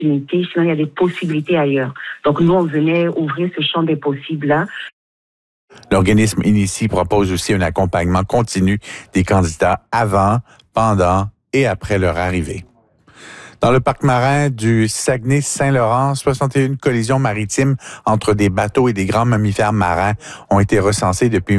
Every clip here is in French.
opportunités, sinon il y a des possibilités ailleurs. Donc nous, on venait ouvrir ce champ des possibles-là. L'organisme Initie propose aussi un accompagnement continu des candidats avant, pendant et après leur arrivée. Dans le parc marin du Saguenay-Saint-Laurent, 61 collisions maritimes entre des bateaux et des grands mammifères marins ont été recensées depuis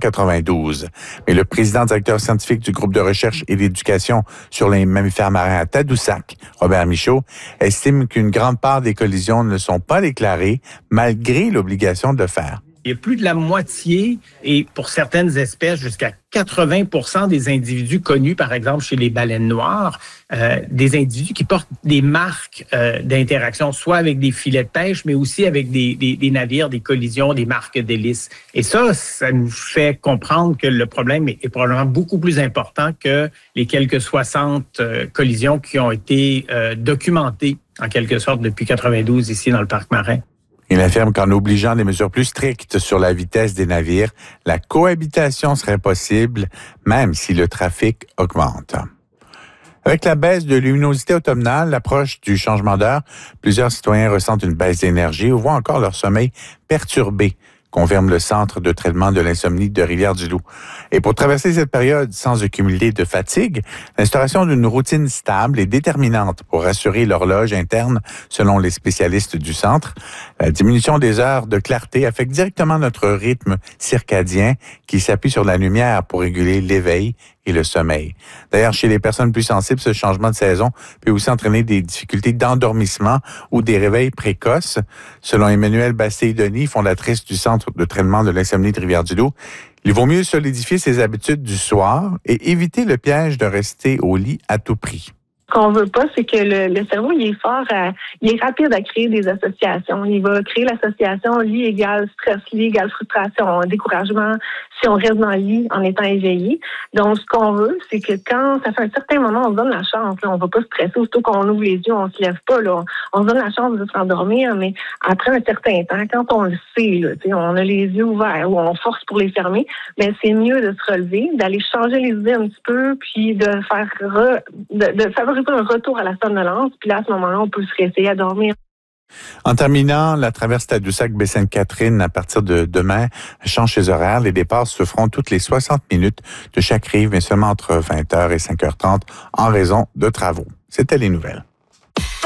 1992. Mais le président directeur scientifique du groupe de recherche et d'éducation sur les mammifères marins à Tadoussac, Robert Michaud, estime qu'une grande part des collisions ne sont pas déclarées malgré l'obligation de le faire. Il y a plus de la moitié, et pour certaines espèces, jusqu'à 80% des individus connus, par exemple chez les baleines noires, des individus qui portent des marques d'interaction, soit avec des filets de pêche, mais aussi avec des navires, des collisions, des marques d'hélice. Et ça nous fait comprendre que le problème est probablement beaucoup plus important que les quelques 60 collisions qui ont été documentées, en quelque sorte, depuis 92 ici dans le parc marin. Il affirme qu'en obligeant des mesures plus strictes sur la vitesse des navires, la cohabitation serait possible, même si le trafic augmente. Avec la baisse de luminosité automnale, l'approche du changement d'heure, plusieurs citoyens ressentent une baisse d'énergie ou voient encore leur sommeil perturbé, confirme le Centre de traitement de l'insomnie de Rivière-du-Loup. Et pour traverser cette période sans accumuler de fatigue, l'instauration d'une routine stable est déterminante pour assurer l'horloge interne, selon les spécialistes du centre. La diminution des heures de clarté affecte directement notre rythme circadien qui s'appuie sur la lumière pour réguler l'éveil et le sommeil. D'ailleurs, chez les personnes plus sensibles, ce changement de saison peut aussi entraîner des difficultés d'endormissement ou des réveils précoces. Selon Emmanuelle Bastille-Denis, fondatrice du Centre de traitement de l'insomnie de Rivière-du-Loup, il vaut mieux solidifier ses habitudes du soir et éviter le piège de rester au lit à tout prix. Ce qu'on veut pas, c'est que le cerveau, il est fort, il est rapide à créer des associations. Il va créer l'association lit égale stress, lit égale frustration, découragement, si on reste dans le lit en étant éveillé. Donc, ce qu'on veut, c'est que quand ça fait un certain moment, on se donne la chance. Là, on va pas stresser, aussitôt qu'on ouvre les yeux, on se lève pas. Là, on se donne la chance de s'endormir, mais après un certain temps, quand on le sait, là, on a les yeux ouverts ou on force pour les fermer, mais c'est mieux de se relever, d'aller changer les idées un petit peu, puis de faire de favoriser un retour à la somnolence, puis là, à ce moment-là, on peut se réessayer à dormir. En terminant, la traversée Tadoussac-Baie-Sainte-Catherine, à partir de demain, change ses horaires. Les départs se feront toutes les 60 minutes de chaque rive, mais seulement entre 20h et 5h30 en raison de travaux. C'était les nouvelles.